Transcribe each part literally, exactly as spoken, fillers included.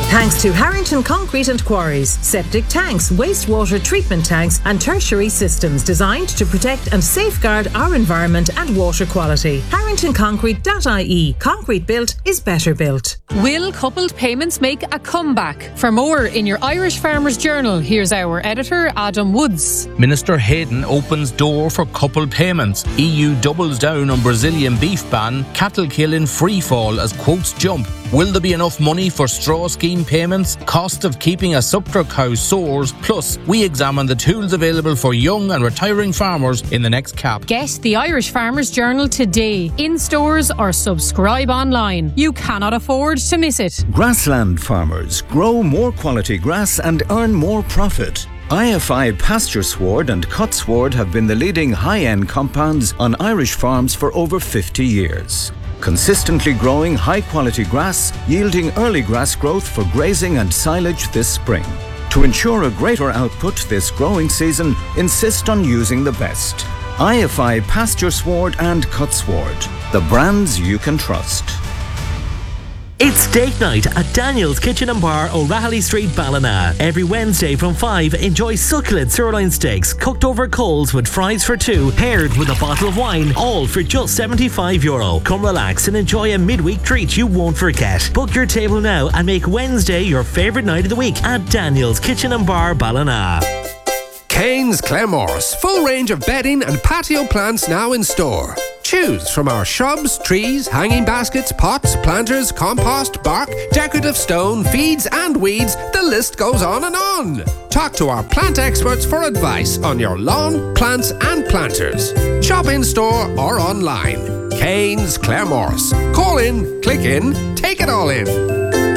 Thanks to Harrington Concrete and Quarries, septic tanks, wastewater treatment tanks and tertiary systems designed to protect and safeguard our environment and water quality. harrington concrete dot I E. Concrete built is better built. Will coupled payments make a comeback? For more in your Irish Farmers Journal, here's our editor, Adam Woods. Minister Hayden opens door for coupled payments. E U doubles down on Brazilian beef ban. Cattle kill in free fall as quotes jump. Will there be enough money for straw scheme payments? Cost of keeping a suckler cow soars. Plus, we examine the tools available for young and retiring farmers in the next cap. Get the Irish Farmers Journal today, in stores or subscribe online. You cannot afford to miss it. Grassland farmers grow more quality grass and earn more profit. I F I Pasture Sward and Cut Sward have been the leading high-end compounds on Irish farms for over fifty years. Consistently growing high-quality grass, yielding early grass growth for grazing and silage this spring. To ensure a greater output this growing season, insist on using the best. I F I Pasture Sward and Cut Sward, the brands you can trust. It's date night at Daniel's Kitchen and Bar, O'Rahilly Street, Ballina. Every Wednesday from five, enjoy succulent sirloin steaks cooked over coals with fries for two, paired with a bottle of wine, all for just seventy-five euro. Come relax and enjoy a midweek treat you won't forget. Book your table now and make Wednesday your favourite night of the week at Daniel's Kitchen and Bar, Ballina. Kane's Claremorris, full range of bedding and patio plants now in store. Choose from our shrubs, trees, hanging baskets, pots, planters, compost, bark, decorative stone, feeds and weeds. The list goes on and on. Talk to our plant experts for advice on your lawn, plants and planters. Shop in store or online. Kane's Claremorris. Call in, click in, take it all in.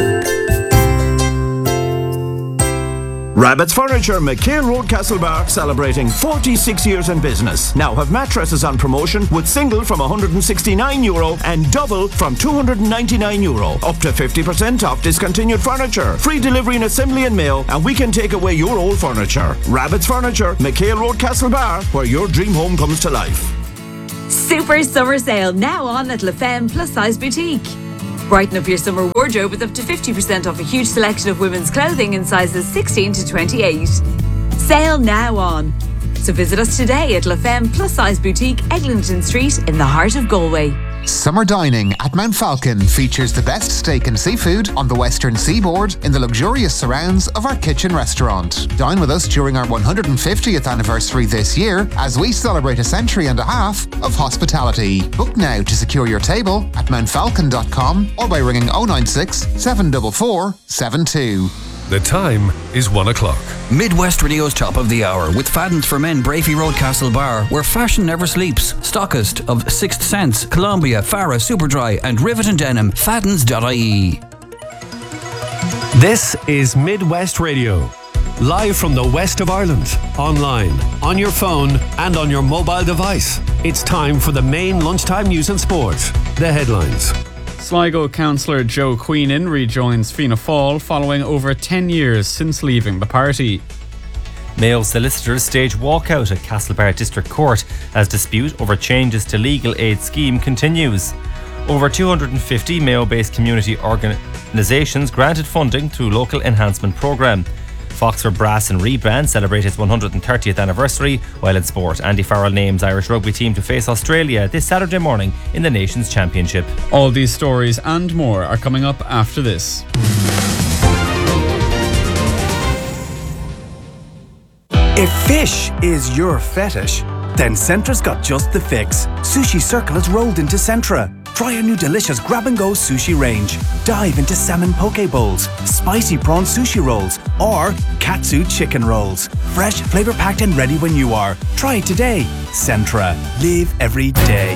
Rabbit's Furniture, McHale Road, Castlebar, celebrating forty-six years in business. Now have mattresses on promotion with single from one hundred sixty-nine euro and double from two hundred ninety-nine euro. Up to fifty percent off discontinued furniture. Free delivery and assembly and mail, and we can take away your old furniture. Rabbit's Furniture, McHale Road, Castlebar, where your dream home comes to life. Super summer sale now on at La Femme Plus Size Boutique. Brighten up your summer wardrobe with up to fifty percent off a huge selection of women's clothing in sizes sixteen to twenty-eight. Sale now on. So visit us today at La Femme Plus Size Boutique, Eglinton Street in the heart of Galway. Summer dining at Mount Falcon features the best steak and seafood on the western seaboard in the luxurious surrounds of our kitchen restaurant. Dine with us during our one hundred fiftieth anniversary this year as we celebrate a century and a half of hospitality. Book now to secure your table at mount falcon dot com or by ringing oh nine six, seven four four, seven two. The time is one o'clock. Midwest Radio's Top of the Hour with Fadden's for Men, Brafey Road, Castlebar, where fashion never sleeps. Stockist of Sixth Sense, Columbia, Farah, Superdry and Rivet and Denim. Faddens dot I E. This is Midwest Radio. Live from the west of Ireland. Online, on your phone and on your mobile device. It's time for the main lunchtime news and sport. The headlines. Sligo councillor Joe Queenan rejoins Fianna Fáil following over ten years since leaving the party. Mayo solicitors stage walkout at Castlebar District Court as dispute over changes to legal aid scheme continues. Over two hundred fifty Mayo-based community organisations granted funding through local enhancement programme. Foxford Brass and Rebrand celebrate its one hundred thirtieth anniversary, while in sport, Andy Farrell names Irish rugby team to face Australia this Saturday morning in the Nations Championship. All these stories and more are coming up after this. If fish is your fetish, then Centra's got just the fix. Sushi Circle has rolled into Centra. Try a new delicious grab-and-go sushi range. Dive into salmon poke bowls, spicy prawn sushi rolls, or katsu chicken rolls. Fresh, flavour-packed and ready when you are. Try it today. Centra. Live every day.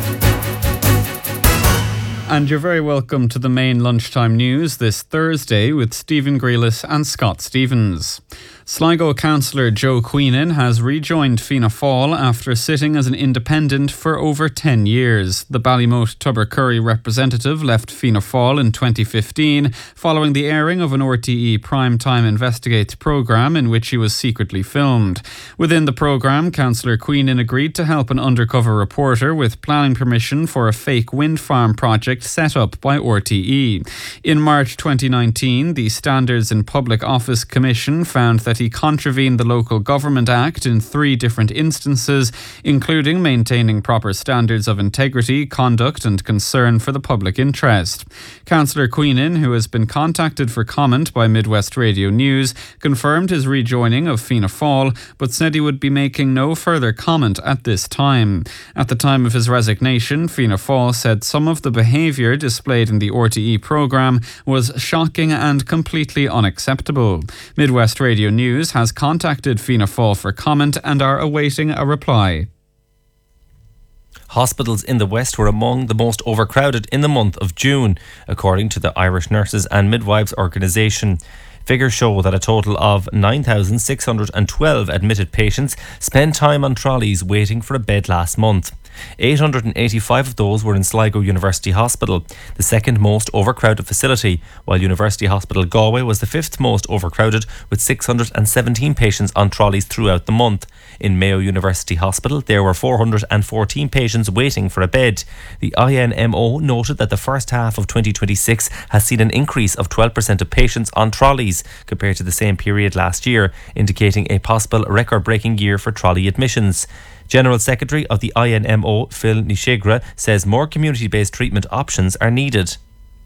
And you're very welcome to the main lunchtime news this Thursday with Stephen Grealis and Scott Stevens. Sligo councillor Joe Queenan has rejoined Fianna Fáil after sitting as an independent for over ten years. The Ballymote Tubbercurry representative left Fianna Fáil in twenty fifteen following the airing of an R T E Primetime Investigates programme in which he was secretly filmed. Within the programme, councillor Queenan agreed to help an undercover reporter with planning permission for a fake wind farm project set up by R T E. In March twenty nineteen, the Standards in Public Office Commission found that he contravened the Local Government Act in three different instances, including maintaining proper standards of integrity, conduct and concern for the public interest. Councillor Queenan, who has been contacted for comment by Midwest Radio News, confirmed his rejoining of Fianna Fáil, but said he would be making no further comment at this time. At the time of his resignation, Fianna Fáil said some of the behaviour displayed in the R T E programme was shocking and completely unacceptable. Midwest Radio News has contacted Fianna Fáil for comment and are awaiting a reply. Hospitals in the West were among the most overcrowded in the month of June, according to the Irish Nurses and Midwives Organisation. Figures show that a total of nine thousand six hundred twelve admitted patients spent time on trolleys waiting for a bed last month. eight hundred eighty-five of those were in Sligo University Hospital, the second most overcrowded facility, while University Hospital Galway was the fifth most overcrowded with six hundred seventeen patients on trolleys throughout the month. In Mayo University Hospital, there were four hundred fourteen patients waiting for a bed. The I N M O noted that the first half of twenty twenty-six has seen an increase of twelve percent of patients on trolleys compared to the same period last year, indicating a possible record-breaking year for trolley admissions. General Secretary of the I N M O, Phil Nishegra, says more community-based treatment options are needed.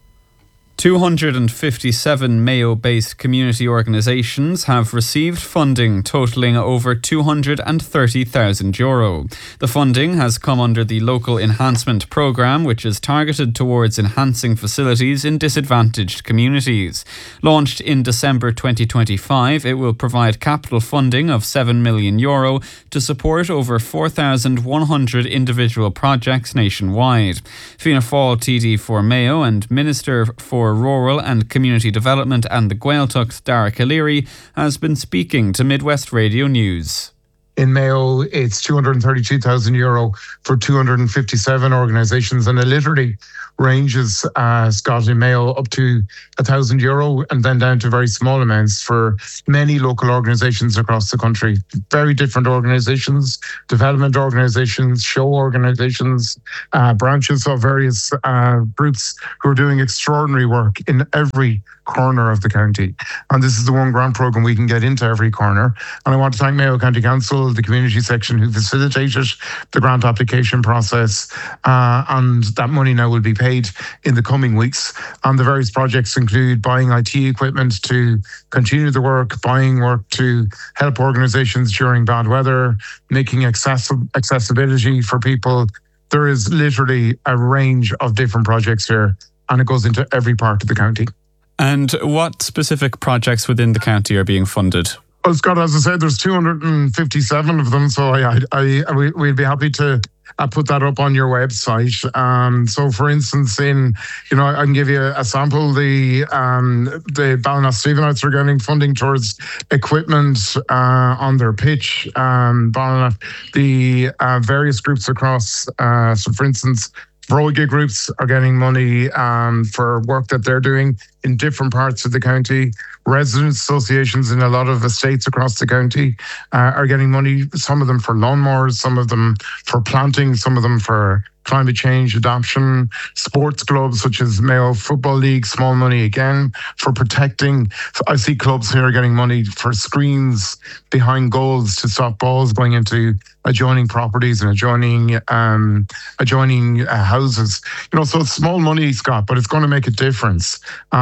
two hundred fifty-seven Mayo-based community organisations have received funding totalling over two hundred thirty thousand euro. The funding has come under the Local Enhancement Programme, which is targeted towards enhancing facilities in disadvantaged communities. Launched in December twenty twenty-five, it will provide capital funding of seven million euro to support over four thousand one hundred individual projects nationwide. Fianna Fáil T D for Mayo and Minister for Rural and Community Development and the Gaeltacht, Dara Calleary, has been speaking to Midwest Radio News. In Mayo, it's two hundred thirty-two thousand euro for two hundred fifty-seven organisations, and it literally ranges, uh, Scott, in Mayo up to one thousand euro and then down to very small amounts for many local organisations across the country. Very different organisations, development organisations, show organisations, uh, branches of various uh, groups who are doing extraordinary work in every corner of the county. And this is the one grant programme we can get into every corner. And I want to thank Mayo County Council, the community section who facilitated the grant application process. Uh, and that money now will be paid in the coming weeks. And the various projects include buying I T equipment to continue the work, buying work to help organisations during bad weather, making access- accessibility for people. There is literally a range of different projects here, and it goes into every part of the county. And what specific projects within the county are being funded? Well, Scott, as I said, there's two hundred fifty-seven of them, so I, I, I we, we'd be happy to uh, put that up on your website. Um, so, for instance, in you know, I can give you a sample. The um, the Ballina Stephenites are getting funding towards equipment uh, on their pitch. Um, Ballina, the uh, various groups across. Uh, so, for instance, Broga groups are getting money um, for work that they're doing in different parts of the county. Residents associations in a lot of estates across the county uh, are getting money, some of them for lawnmowers, some of them for planting, some of them for climate change adoption. Sports clubs such as Mayo Football League, small money again for protecting. I see clubs here getting money for screens behind goals to stop balls going into adjoining properties and adjoining um, adjoining uh, houses. You know, so it's small money, Scott, but it's going to make a difference.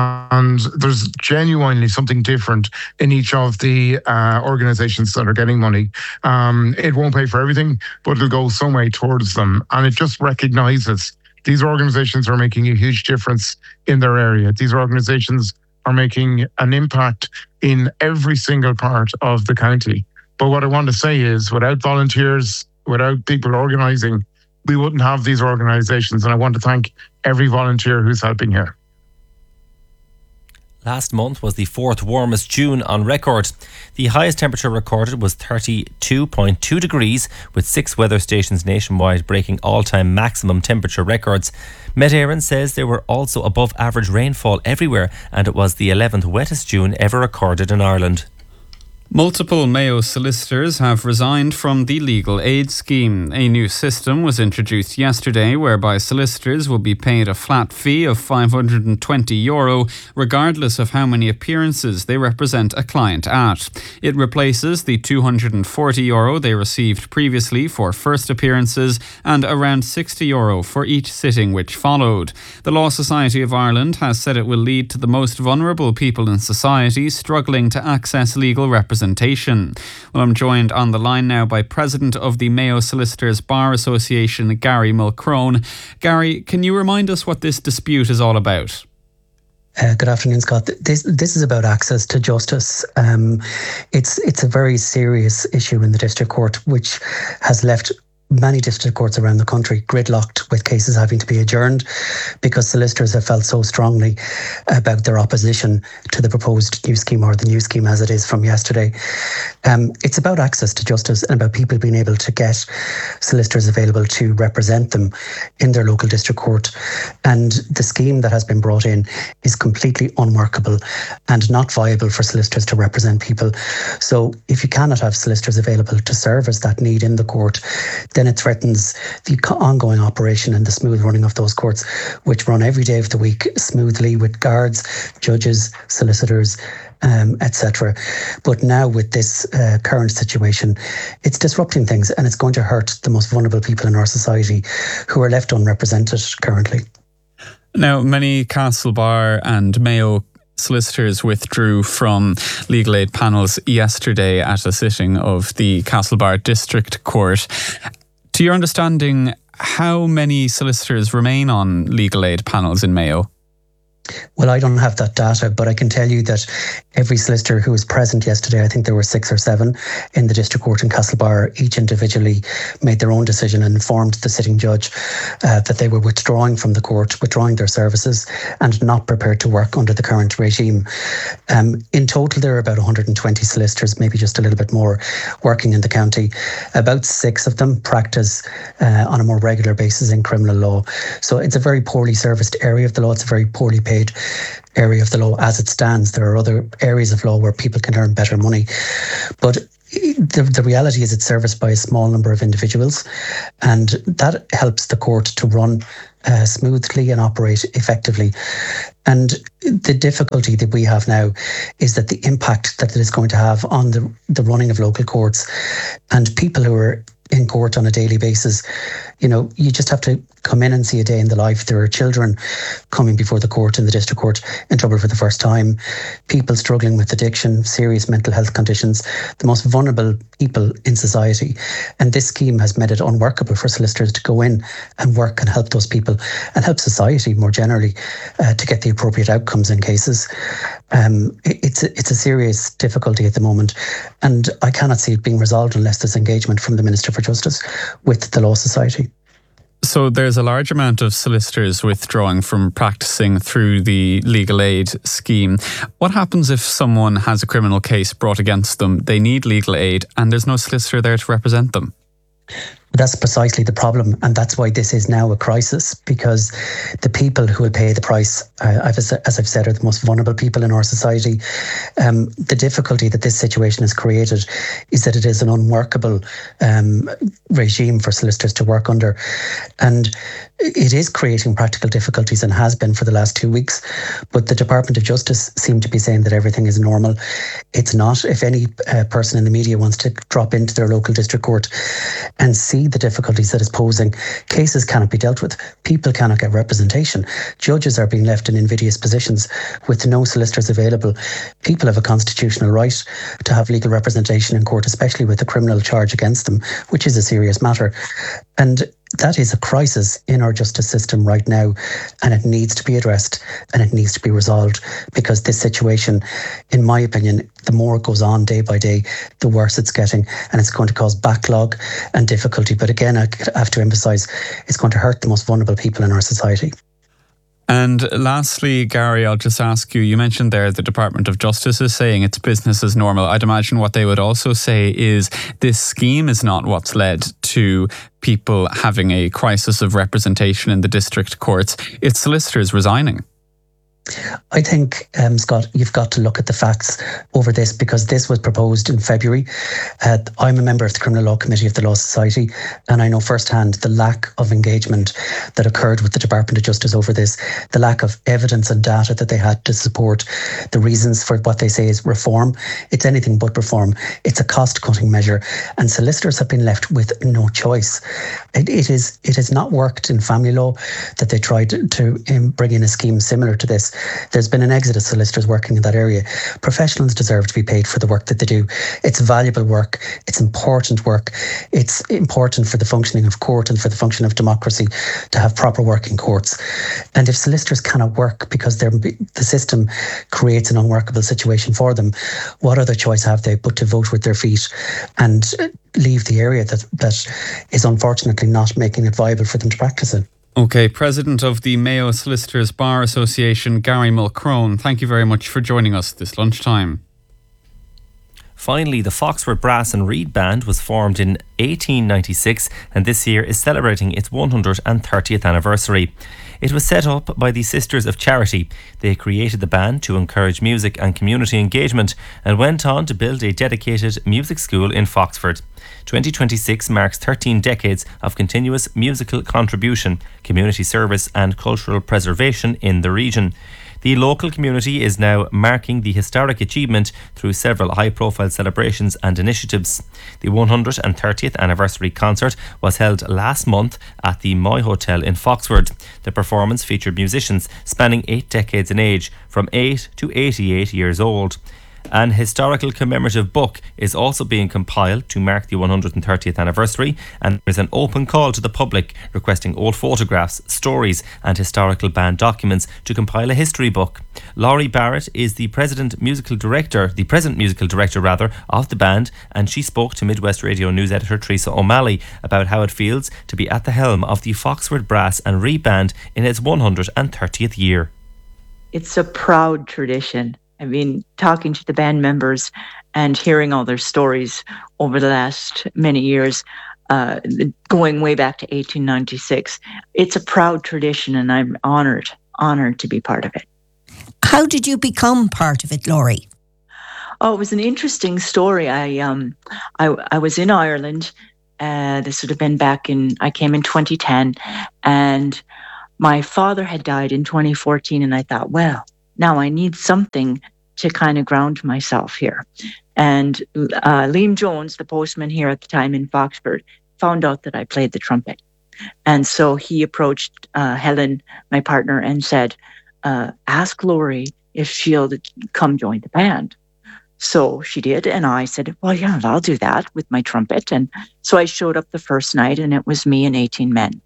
And there's genuinely something different in each of the uh, organisations that are getting money. Um, it won't pay for everything, but it'll go some way towards them. And it just recognises these organisations are making a huge difference in their area. These organisations are making an impact in every single part of the county. But what I want to say is, without volunteers, without people organising, we wouldn't have these organisations. And I want to thank every volunteer who's helping here. last month was the fourth warmest June on record. The highest temperature recorded was thirty-two point two degrees, with six weather stations nationwide breaking all-time maximum temperature records. Met Éireann says there were also above average rainfall everywhere, and it was the eleventh wettest June ever recorded in Ireland. Multiple Mayo solicitors have resigned from the legal aid scheme. A new system was introduced yesterday whereby solicitors will be paid a flat fee of five hundred twenty euro regardless of how many appearances they represent a client at. It replaces the two hundred forty euro they received previously for first appearances and around sixty euro for each sitting which followed. The Law Society of Ireland has said it will lead to the most vulnerable people in society struggling to access legal representation. Well, I'm joined on the line now by President of the Mayo Solicitors Bar Association, Gary Mulcrone. Gary, can you remind us what this dispute is all about? Uh, good afternoon, Scott. This this is about access to justice. Um, it's it's a very serious issue in the District Court, which has left many district courts around the country gridlocked with cases having to be adjourned because solicitors have felt so strongly about their opposition to the proposed new scheme, or the new scheme as it is from yesterday. Um, it's about access to justice and about people being able to get solicitors available to represent them in their local district court. And the scheme that has been brought in is completely unworkable and not viable for solicitors to represent people. So if you cannot have solicitors available to service that need in the court, then it threatens the ongoing operation and the smooth running of those courts, which run every day of the week smoothly with guards, judges, solicitors, um, et cetera. But now with this uh, current situation, it's disrupting things, and it's going to hurt the most vulnerable people in our society who are left unrepresented currently. Now, many Castlebar and Mayo solicitors withdrew from legal aid panels yesterday at a sitting of the Castlebar District Court. To your understanding, how many solicitors remain on legal aid panels in Mayo? Well, I don't have that data, but I can tell you that every solicitor who was present yesterday, I think there were six or seven in the District Court in Castlebar, each individually made their own decision and informed the sitting judge uh, that they were withdrawing from the court, withdrawing their services and not prepared to work under the current regime. Um, in total, there are about one hundred twenty solicitors, maybe just a little bit more, working in the county. About six of them practice uh, on a more regular basis in criminal law. So it's a very poorly serviced area of the law. It's a very poorly paid area of the law as it stands. There are other areas of law where people can earn better money, but the, the reality is it's serviced by a small number of individuals, and that helps the court to run uh, smoothly and operate effectively. And the difficulty that we have now is that the impact that it is going to have on the, the running of local courts and people who are in court on a daily basis. You know, you just have to come in and see a day in the life. There are children coming before the court in the district court in trouble for the first time, people struggling with addiction, serious mental health conditions, the most vulnerable people in society. And this scheme has made it unworkable for solicitors to go in and work and help those people and help society more generally uh, to get the appropriate outcomes in cases. Um, it, it's, a, it's a serious difficulty at the moment, and I cannot see it being resolved unless there's engagement from the Minister for Justice with the Law Society. So there's a large amount of solicitors withdrawing from practicing through the legal aid scheme. What happens if someone has a criminal case brought against them, they need legal aid, and there's no solicitor there to represent them? That's precisely the problem, and that's why this is now a crisis, because the people who will pay the price, uh, as I've said, are the most vulnerable people in our society. Um, the difficulty that this situation has created is that it is an unworkable um, regime for solicitors to work under, and it is creating practical difficulties and has been for the last two weeks. But the Department of Justice seem to be saying that everything is normal. It's not. If any uh, person in the media wants to drop into their local district court and see the difficulties that it's posing, cases cannot be dealt with. People cannot get representation. Judges are being left in invidious positions with no solicitors available. People have a constitutional right to have legal representation in court, especially with a criminal charge against them, which is a serious matter. And that is a crisis in our justice system right now, and it needs to be addressed and it needs to be resolved, because this situation, in my opinion, the more it goes on day by day, the worse it's getting, and it's going to cause backlog and difficulty. But again, I have to emphasise, it's going to hurt the most vulnerable people in our society. And lastly, Gary, I'll just ask you, you mentioned there the Department of Justice is saying it's business as normal. I'd imagine what they would also say is this scheme is not what's led to people having a crisis of representation in the district courts. It's solicitors resigning. I think, um, Scott, you've got to look at the facts over this, because this was proposed in February. Uh, I'm a member of the Criminal Law Committee of the Law Society, and I know firsthand the lack of engagement that occurred with the Department of Justice over this, the lack of evidence and data that they had to support the reasons for what they say is reform. It's anything but reform. It's a cost-cutting measure, and solicitors have been left with no choice. It, it is it has not worked in family law that they tried to, to um, bring in a scheme similar to this. There's been an exodus of solicitors working in that area. Professionals deserve to be paid for the work that they do. It's valuable work. It's important work. It's important for the functioning of court and for the function of democracy to have proper working courts. And if solicitors cannot work because the system creates an unworkable situation for them, what other choice have they but to vote with their feet and leave the area that, that is unfortunately not making it viable for them to practice in? Okay, President of the Mayo Solicitors Bar Association, Gary Mulcrone, thank you very much for joining us this lunchtime. Finally, the Foxford Brass and Reed Band was formed in eighteen ninety-six and this year is celebrating its one hundred thirtieth anniversary. It was set up by the Sisters of Charity. They created the band to encourage music and community engagement and went on to build a dedicated music school in Foxford. twenty twenty-six marks thirteen decades of continuous musical contribution, community service and cultural preservation in the region. The local community is now marking the historic achievement through several high-profile celebrations and initiatives. The one hundred thirtieth anniversary concert was held last month at the Moy Hotel in Foxford. The performance featured musicians spanning eight decades in age, from eight to eighty-eight years old. An historical commemorative book is also being compiled to mark the one hundred thirtieth anniversary, and there is an open call to the public requesting old photographs, stories and historical band documents to compile a history book. Laurie Barrett is the president musical director, the present musical director rather, of the band, and she spoke to Midwest Radio News editor Teresa O'Malley about how it feels to be at the helm of the Foxford Brass and Reed Band in its one hundred thirtieth year. It's a proud tradition. I mean, talking to the band members and hearing all their stories over the last many years, uh, going way back to eighteen ninety-six, it's a proud tradition and I'm honoured, honoured to be part of it. How did you become part of it, Laurie? Oh, it was an interesting story. I um, I, I was in Ireland. Uh, this would have been back in, I came in twenty ten, and my father had died in twenty fourteen, and I thought, well, now I need something to kind of ground myself here. And uh, Liam Jones, the postman here at the time in Foxford, found out that I played the trumpet. And so he approached uh, Helen, my partner, and said, uh, ask Laurie if she'll come join the band. So she did, and I said, well, yeah, I'll do that with my trumpet. And so I showed up the first night, and it was me and eighteen men.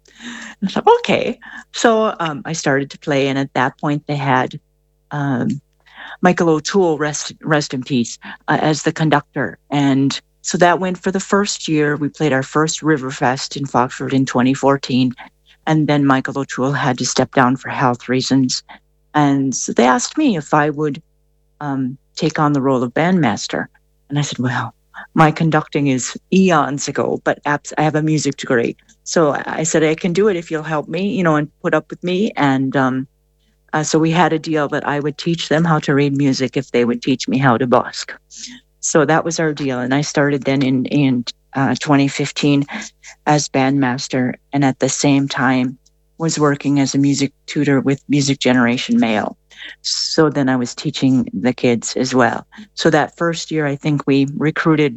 I thought, okay. So um, I started to play, and at that point they had um, Michael O'Toole, rest, rest in peace, uh, as the conductor. And so that went for the first year. We played our first Riverfest in Foxford in twenty fourteen. And then Michael O'Toole had to step down for health reasons. And so they asked me if I would um, take on the role of bandmaster. And I said, well, my conducting is eons ago, but I have a music degree. So I said, I can do it if you'll help me, you know, and put up with me. And um, uh, so we had a deal that I would teach them how to read music if they would teach me how to busk. So that was our deal. And I started then in, in uh, twenty fifteen as bandmaster, and at the same time was working as a music tutor with Music Generation Mayo. So then I was teaching the kids as well. So that first year, I think we recruited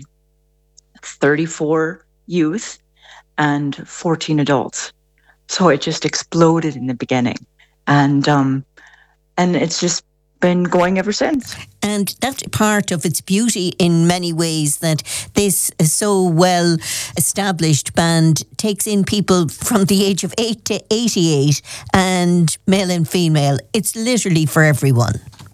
thirty-four youth and fourteen adults. So it just exploded in the beginning. And um, and it's just been going ever since. And that's part of its beauty in many ways, that this so well established band takes in people from the age of eight to eighty-eight, and male and female. It's literally for everyone.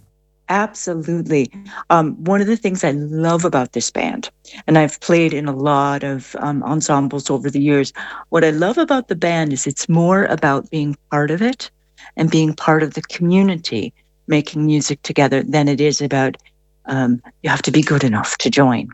Absolutely. Um, one of the things I love about this band, and I've played in a lot of um, ensembles over the years, what I love about the band is it's more about being part of it and being part of the community, making music together, than it is about um, you have to be good enough to join.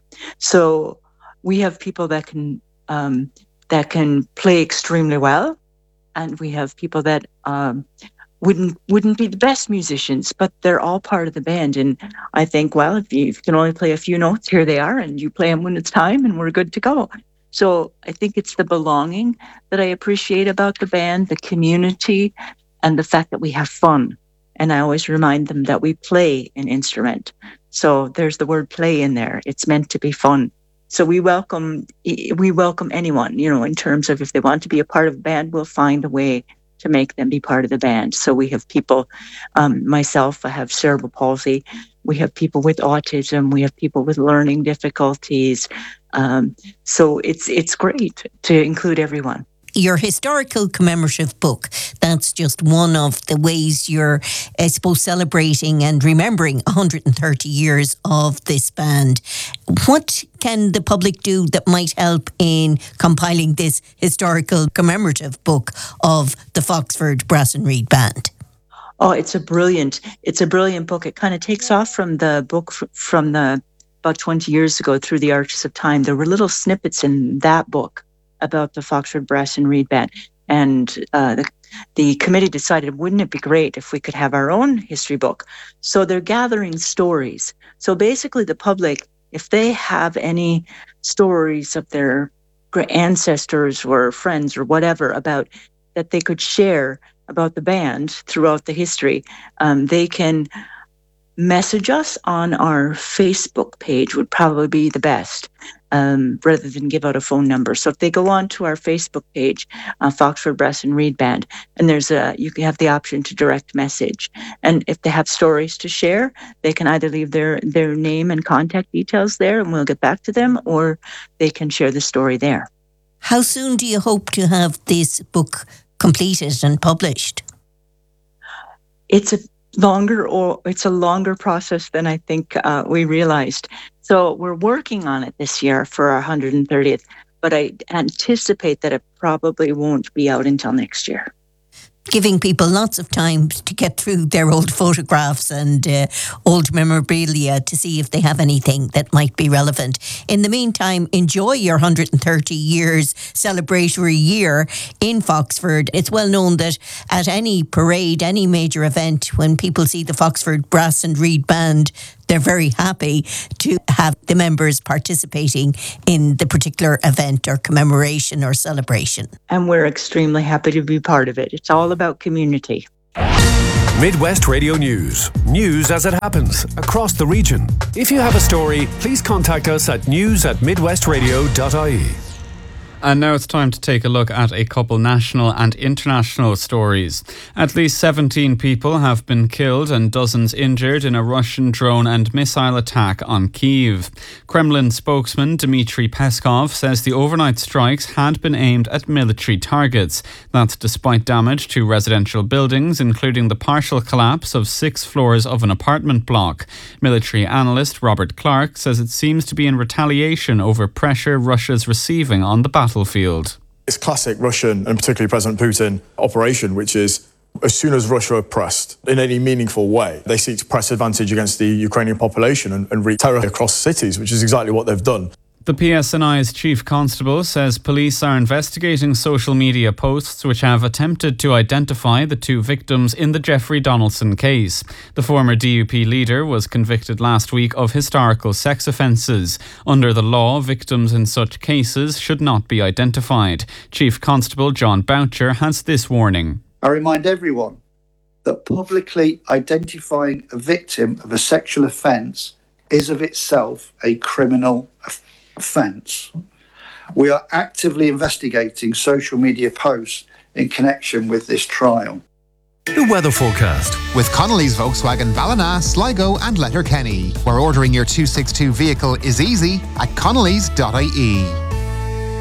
So we have people that can um, that can play extremely well, and we have people that um, wouldn't wouldn't be the best musicians, but they're all part of the band. And I think, well, if you, if you can only play a few notes, here they are, and you play them when it's time, and we're good to go. So I think it's the belonging that I appreciate about the band, the community, and the fact that we have fun. And I always remind them that we play an instrument. So there's the word play in there. It's meant to be fun. So we welcome we welcome anyone, you know, in terms of if they want to be a part of the band, we'll find a way to make them be part of the band. So we have people, um, myself, I have cerebral palsy. We have people with autism. We have people with learning difficulties. Um, so it's it's great to include everyone. Your historical commemorative book, that's just one of the ways you're, I suppose, celebrating and remembering one hundred thirty years of this band. What can the public do that might help in compiling this historical commemorative book of the Foxford Brass and Reed Band? Oh, it's a brilliant, it's a brilliant book. It kind of takes off from the book f- from the about twenty years ago, Through the Arches of Time. There were little snippets in that book about the Foxford Brass and Reed Band. And uh, the, the committee decided, wouldn't it be great if we could have our own history book? So they're gathering stories. So basically the public, if they have any stories of their ancestors or friends or whatever about that they could share about the band throughout the history, um, they can message us on our Facebook page would probably be the best, um, rather than give out a phone number. So if they go on to our Facebook page, uh, Foxford Brass and Reed Band, and there's a, you can have the option to direct message. And if they have stories to share, they can either leave their, their name and contact details there and we'll get back to them, or they can share the story there. How soon do you hope to have this book completed and published? It's a longer or it's a longer process than I think uh, we realized. So we're working on it this year for our one hundred thirtieth, but I anticipate that it probably won't be out until next year. Giving people lots of time to get through their old photographs and uh, old memorabilia to see if they have anything that might be relevant. In the meantime, enjoy your one hundred thirty years celebratory year in Foxford. It's well known that at any parade, any major event, when people see the Foxford Brass and Reed Band, they're very happy to have the members participating in the particular event or commemoration or celebration. And we're extremely happy to be part of it. It's all about community. Midwest Radio News. News as it happens across the region. If you have a story, please contact us at news at midwestradio dot I E. And now it's time to take a look at a couple national and international stories. At least seventeen people have been killed and dozens injured in a Russian drone and missile attack on Kyiv. Kremlin spokesman Dmitry Peskov says the overnight strikes had been aimed at military targets. That's despite damage to residential buildings, including the partial collapse of six floors of an apartment block. Military analyst Robert Clark says it seems to be in retaliation over pressure Russia's receiving on the battlefield. Battlefield. It's classic Russian and particularly President Putin operation, which is as soon as Russia are pressed in any meaningful way, they seek to press advantage against the Ukrainian population and, and wreak terror across cities, which is exactly what they've done. The P S N I's chief constable says police are investigating social media posts which have attempted to identify the two victims in the Jeffrey Donaldson case. The former D U P leader was convicted last week of historical sex offences. Under the law, victims in such cases should not be identified. Chief Constable John Boucher has this warning. I remind everyone that publicly identifying a victim of a sexual offence is of itself a criminal offence. offence. We are actively investigating social media posts in connection with this trial. The weather forecast. With Connolly's Volkswagen Ballina, Sligo and Letterkenny, where ordering your two sixty-two vehicle is easy at connellys dot I E.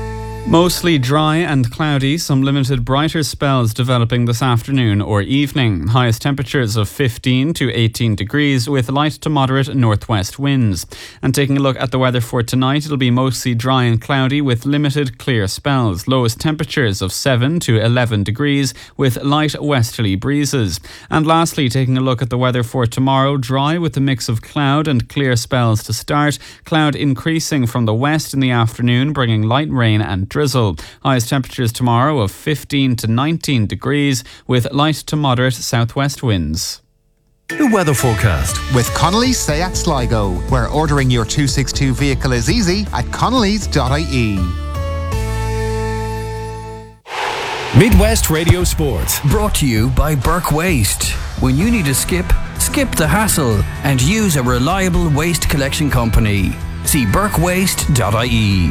Mostly dry and cloudy, some limited brighter spells developing this afternoon or evening. Highest temperatures of fifteen to eighteen degrees with light to moderate northwest winds. And taking a look at the weather for tonight, it'll be mostly dry and cloudy with limited clear spells. Lowest temperatures of seven to eleven degrees with light westerly breezes. And lastly, taking a look at the weather for tomorrow, dry with a mix of cloud and clear spells to start. Cloud increasing from the west in the afternoon, bringing light rain and drizzle. Highest temperatures tomorrow of fifteen to nineteen degrees with light to moderate southwest winds. The weather forecast with Connolly's Seat Sligo, where ordering your two sixty-two vehicle is easy at connellys dot I E. Midwest Radio Sport. Brought to you by Burke Waste. When you need a skip, skip the hassle and use a reliable waste collection company. See burke waste dot I E.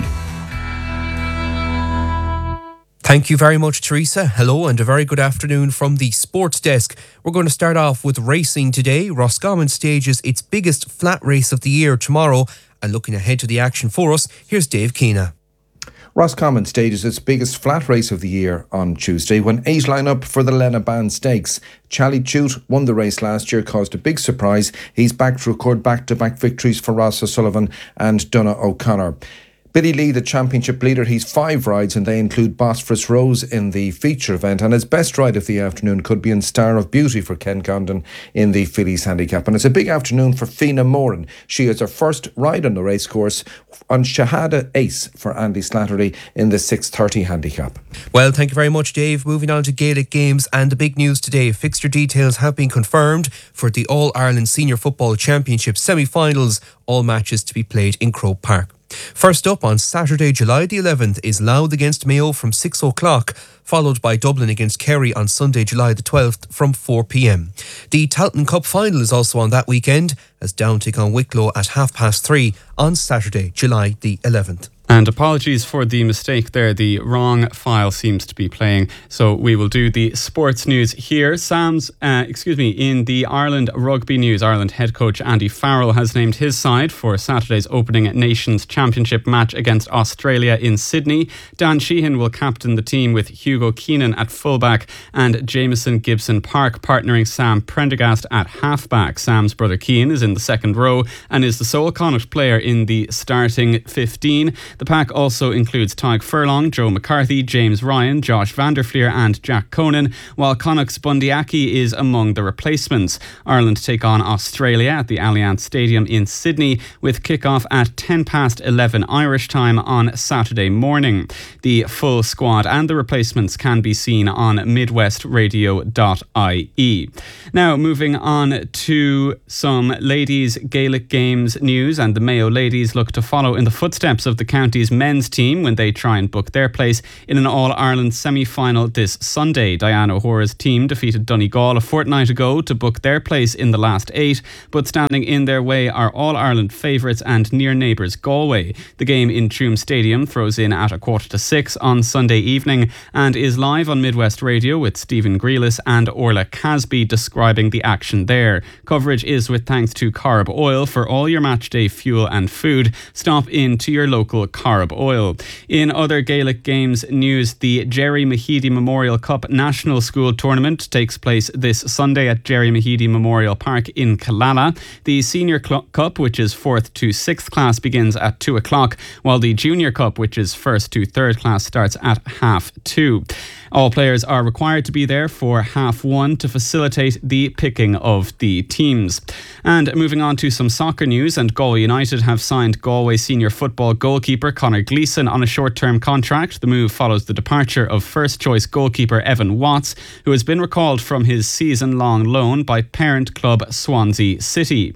Thank you very much, Teresa. Hello and a very good afternoon from the Sports Desk. We're going to start off with racing today. Roscommon stages its biggest flat race of the year tomorrow. And looking ahead to the action for us, here's Dave Keena. Roscommon stages its biggest flat race of the year on Tuesday when eight line up for the Lenaban Stakes. Charlie Chute won the race last year, caused a big surprise. He's back to record back-to-back victories for Ross O'Sullivan and Donagh O'Connor. Billy Lee, the championship leader, he's five rides and they include Bosphorus Rose in the feature event, and his best ride of the afternoon could be in Star of Beauty for Ken Condon in the Fillies Handicap. And it's a big afternoon for Fina Moran. She has her first ride on the racecourse on Shahada Ace for Andy Slattery in the six thirty Handicap. Well, thank you very much, Dave. Moving on to Gaelic Games and the big news today. Fixture details have been confirmed for the All-Ireland Senior Football Championship semi-finals, all matches to be played in Croke Park. First up on Saturday, July the eleventh is Louth against Mayo from six o'clock, followed by Dublin against Kerry on Sunday, July the twelfth from four p.m. The Talton Cup final is also on that weekend as Down take on Wicklow at half past three on Saturday, July the eleventh. And apologies for the mistake there. The wrong file seems to be playing. So we will do the sports news here. Sam's, uh, excuse me, in the Ireland rugby news, Ireland head coach Andy Farrell has named his side for Saturday's opening Nations Championship match against Australia in Sydney. Dan Sheehan will captain the team with Hugo Keenan at fullback and Jameson Gibson Park partnering Sam Prendergast at halfback. Sam's brother Cian is in the second row and is the sole Connacht player in the starting fifteen. The pack also includes Tyg Furlong, Joe McCarthy, James Ryan, Josh Vanderfleer and Jack Conan, while Connacht's Bundy Aki is among the replacements. Ireland take on Australia at the Allianz Stadium in Sydney with kick-off at ten past eleven Irish time on Saturday morning. The full squad and the replacements can be seen on midwest radio dot I E. Now, moving on to some ladies' Gaelic Games news, and the Mayo ladies look to follow in the footsteps of the county men's team when they try and book their place in an All-Ireland semi-final this Sunday. Diane O'Hora's team defeated Donegal a fortnight ago to book their place in the last eight, but standing in their way are All-Ireland favourites and near neighbours Galway. The game in Tuam Stadium throws in at a quarter to six on Sunday evening and is live on Midwest Radio with Stephen Grealis and Orla Casby describing the action there. Coverage is with thanks to Corrib Oil for all your matchday fuel and food. Stop in to your local Corrib Oil. In other Gaelic Games news, the Jerry Mahedy Memorial Cup National School Tournament takes place this Sunday at Jerry Mahedy Memorial Park in Killala. The Senior Cl- Cup, which is fourth to sixth class, begins at two o'clock, while the Junior Cup, which is first to third class, starts at half two. All players are required to be there for half one to facilitate the picking of the teams. And moving on to some soccer news, and Galway United have signed Galway senior football goalkeeper Conor Gleeson on a short-term contract. The move follows the departure of first-choice goalkeeper Evan Watts, who has been recalled from his season-long loan by parent club Swansea City.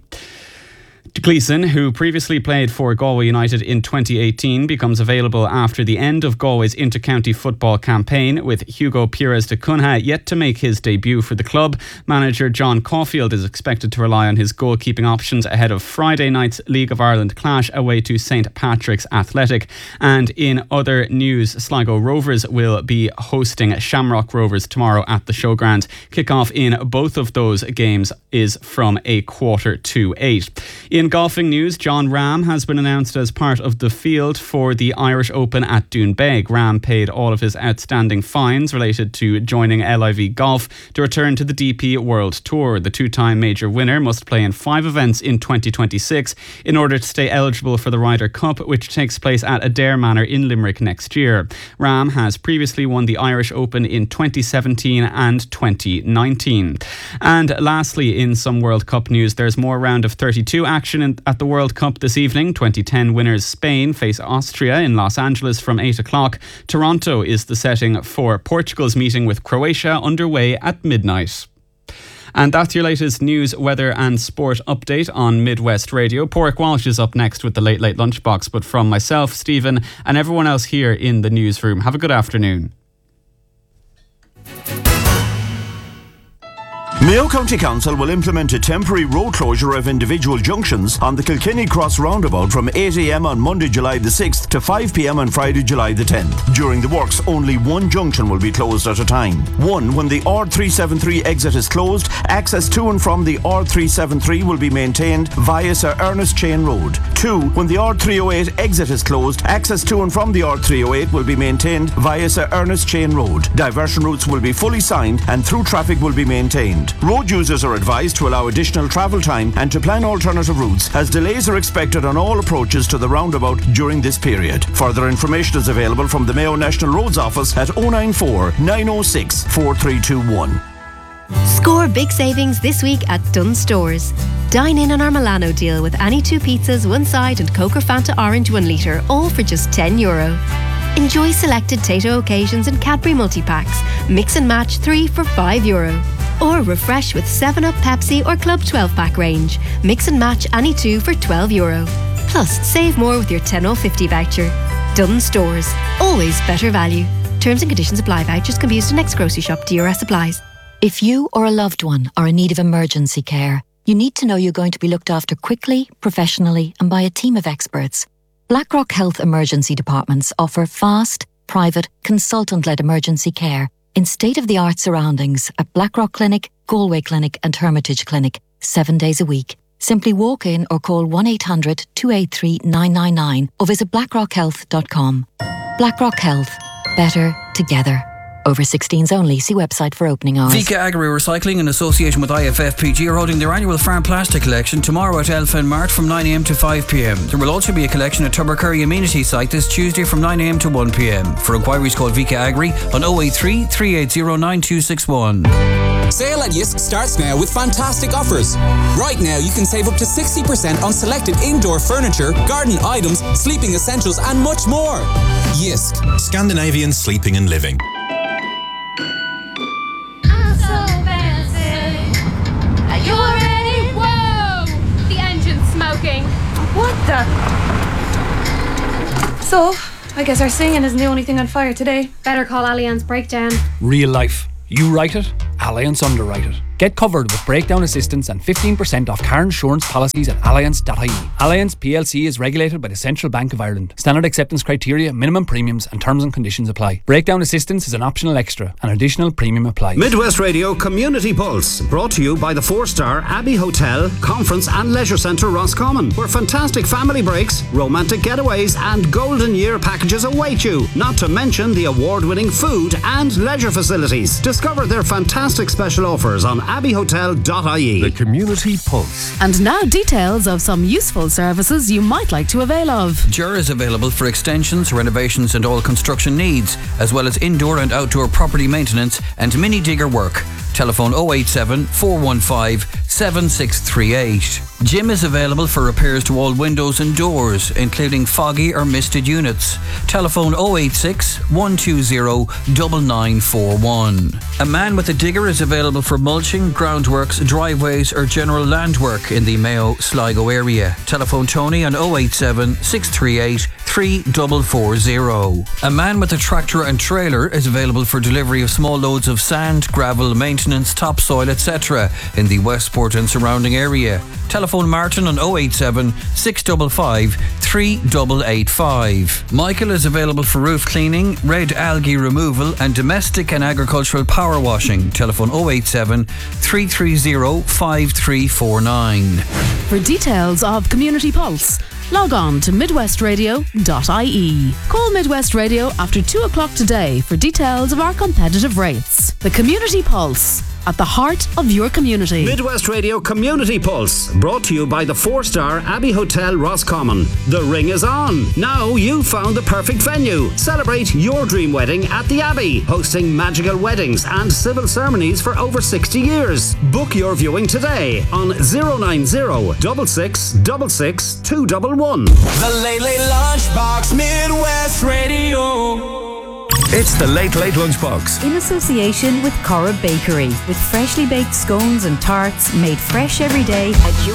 Gleeson, who previously played for Galway United in twenty eighteen, becomes available after the end of Galway's inter-county football campaign, with Hugo Pires de Cunha yet to make his debut for the club. Manager John Caulfield is expected to rely on his goalkeeping options ahead of Friday night's League of Ireland clash away to Saint Patrick's Athletic. And in other news, Sligo Rovers will be hosting Shamrock Rovers tomorrow at the Showground. Kick-off in both of those games is from a quarter to eight. In In golfing news, John Ram has been announced as part of the field for the Irish Open at Doonbeg. Ram paid all of his outstanding fines related to joining L I V Golf to return to the D P World Tour. The two-time major winner must play in five events in twenty twenty-six in order to stay eligible for the Ryder Cup, which takes place at Adair Manor in Limerick next year. Ram has previously won the Irish Open in twenty seventeen and twenty nineteen. And lastly, in some World Cup news, there's more round of thirty-two action in, at the World Cup this evening. twenty ten winners Spain face Austria in Los Angeles from eight o'clock. Toronto is the setting for Portugal's meeting with Croatia, underway at midnight. And that's your latest news, weather and sport update on Midwest Radio. Porrick Walsh is up next with the Late Late Lunchbox. But from myself, Stephen, and everyone else here in the newsroom, have a good afternoon. Mayo County Council will implement a temporary road closure of individual junctions on the Kilkenny Cross roundabout from eight a.m. on Monday, July the sixth to five p.m. on Friday, July the tenth. During the works, only one junction will be closed at a time. One, when the R three seventy-three exit is closed, access to and from the R three seventy-three will be maintained via Sir Ernest Chain Road. Two, when the R three oh eight exit is closed, access to and from the R three oh eight will be maintained via Sir Ernest Chain Road. Diversion routes will be fully signed and through traffic will be maintained. Road users are advised to allow additional travel time and to plan alternative routes, as delays are expected on all approaches to the roundabout during this period. Further information is available from the Mayo National Roads Office at oh nine four, nine oh six, four three two one. Score big savings this week at Dunnes Stores. Dine in on our Milano deal with any two pizzas, one side, and Coke or Fanta Orange one litre, all for just ten euro. Enjoy selected Tato occasions and Cadbury multi-packs. Mix and match three for five euro. Or refresh with seven up Pepsi or Club twelve pack range. Mix and match any two for twelve euro. Plus, save more with your ten oh fifty voucher. Dunnes Stores. Always better value. Terms and conditions apply. Vouchers can be used in next grocery shop. D R S applies. If you or a loved one are in need of emergency care, you need to know you're going to be looked after quickly, professionally, and by a team of experts. Blackrock Health Emergency Departments offer fast, private, consultant-led emergency care in state-of-the-art surroundings at Blackrock Clinic, Galway Clinic and Hermitage Clinic, seven days a week. Simply walk in or call one eight hundred, two eight three, nine nine nine or visit blackrock health dot com. Blackrock Health. Better together. Over sixteens only. See website for opening hours. Vika Agri Recycling in association with I F F P G are holding their annual farm plastic collection tomorrow at Elfen Mart from nine a.m. to five p.m. There will also be a collection at Tubbercurry Amenity Site this Tuesday from nine a.m. to one p.m. For inquiries, call Vika Agri on oh eight three, three eight zero, nine two six one. Sale at Yisk starts now with fantastic offers. Right now you can save up to sixty percent on selected indoor furniture, garden items, sleeping essentials and much more. Yisk, Scandinavian sleeping and living. What the? So, I guess our singing isn't the only thing on fire today. Better call Allianz Breakdown. Real life. You write it, Allianz underwrite it. Get covered with breakdown assistance and fifteen percent off car insurance policies at allianz dot I E. Allianz P L C is regulated by the Central Bank of Ireland. Standard acceptance criteria, minimum premiums and terms and conditions apply. Breakdown assistance is an optional extra. An additional premium applies. Midwest Radio Community Pulse, brought to you by the four-star Abbey Hotel, Conference and Leisure Centre Roscommon, where fantastic family breaks, romantic getaways and golden year packages await you, not to mention the award-winning food and leisure facilities. Discover their fantastic special offers on abbey hotel dot I E. The Community Pulse. And now details of some useful services you might like to avail of. Jura is available for extensions, renovations and all construction needs, as well as indoor and outdoor property maintenance and mini digger work. Telephone oh eight seven, four one five, seven six three eight. Jim is available for repairs to all windows and doors, including foggy or misted units. Telephone oh eight six, one two zero, nine nine four one. A man with a digger is available for mulching, groundworks, driveways or general land work in the Mayo Sligo area. Telephone Tony on oh eight seven, six three eight, three four four zero. A man with a tractor and trailer is available for delivery of small loads of sand, gravel, maintenance maintenance, topsoil, et cetera in the Westport and surrounding area. Telephone Martin on oh eight seven, six five five, three eight eight five. Michael is available for roof cleaning, red algae removal and domestic and agricultural power washing. Telephone oh eight seven, three three zero, five three four nine. For details of Community Pulse, log on to midwest radio dot I E. Call Midwest Radio after two o'clock today for details of our competitive rates. The Community Pulse, at the heart of your community. Midwest Radio Community Pulse, brought to you by the four-star Abbey Hotel Roscommon. The ring is on. Now you've found the perfect venue. Celebrate your dream wedding at the Abbey, hosting magical weddings and civil ceremonies for over sixty years. Book your viewing today on zero nine zero, six six six six, two one one. The Late Late Lunchbox, Midwest Radio. It's the Late Late Lunchbox. In association with Cora Bakery, with freshly baked scones and tarts made fresh every day at